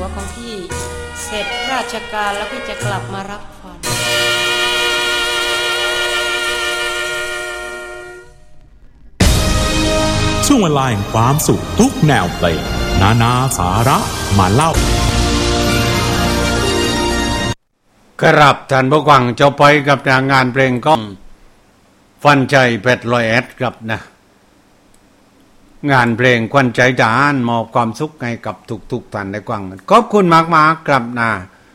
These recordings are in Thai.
ของพี่เสร็จราชการแล้วพี่จะกลับมารับฟันช่วงเวลาแห่งความสุขทุกแนวเพลงนานาสาระมาเล่าครับท่านผู้ฟังจะไปกับงานเพลงก็ฟันใจ801ครับนะงานเพลงควันใจทหารมอบความสุขให้กับทุกท่านได้ฟังขอบคุณมากๆครับนะ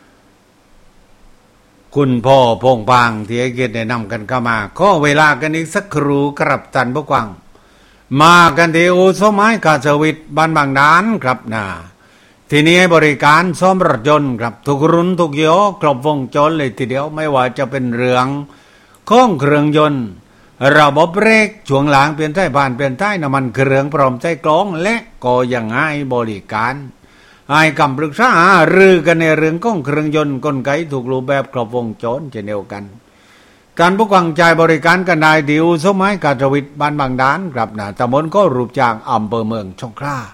คุณพ่อพงษ์พางที่ให้เกียรติแนะนำกันเข้ามาขอเวลากันอีกสักครู่ครับท่านผู้ฟังมากันที่อู่ซ่อมไม้กาเซอร์วิสบ้านบางดานครับนะที่นี้ให้บริการซ่อมรถยนต์ครับทุกรุ่นทุกยี่ห้อครบวงจรเลยทีเดียวไม่ว่าจะเป็นเรื่องของเครื่องยนต์ระบบเบรกช่วงหลังเปลี่ยนท้ายผ่านเปลี่ยนท้ายน้ำมันเครื่องพร้อมใจกลองและก็ยังให้บริการให้คำปรึกษาหรือกันในเรื่องของเครื่องยนต์กลไกถูกรูปแบบครบวงจรเช่นเดียวกันการผู้กวางใจบริการกันได้ดิวสมัยกาจวิทบ้านบางดานครับนะตำบลก็รูปจางอำเภอเมืองสงขลา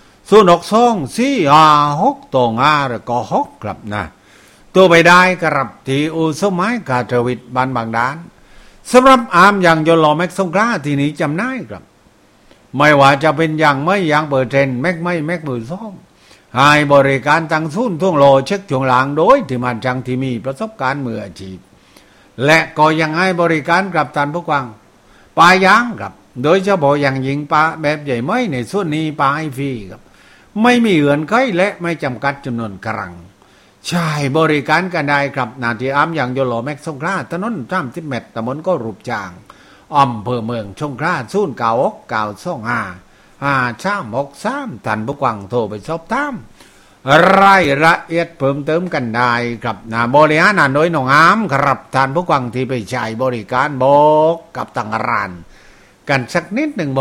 062-456-5แล้วก็6ครับนะตัวไปได้ครับที่อู่สมัยกาจวิทบ้านบางดานสำหรับอาร์มอย่างยนต์ล้อแม็กสงขลาที่นี้จำได้ครับไม่ว่าจะเป็นอย่างไม่อย่างเปิดเทรนแม็กไม่แม็กมือซ่องให้บริการตั้งศูนย์ท่วงโลเช็คช่วงหลังโดยที่มันจังที่มีประสบการณ์มืออาชีพและก็ยังให้บริการกับท่านผู้ฟังปลายางครับโดยเฉพาะอย่างยิ่งปลาแบบใหญ่ไม่ในส่วนนี้ปลาให้ฟรีครับไม่มีเงื่อนไขและไม่จำกัดจำนวนครั้งใช่บริการกันได้ครับนาทีอ้ํอย่างยนต์ล้อแม็กสงขลาถนน30 เมตรตำบลก็รูปจางอำเภอเมืองสงขลา096-925-5363ท่านผู้ฟังโทรไปสอบถามรายละเอียดเพิ่มเติมกันได้ครับนะบริหารโดยน้องอ้ํครับท่านผู้ฟังที่ไปใช้บริการบอกกับทางร้านกันสักนิดหนึ่ง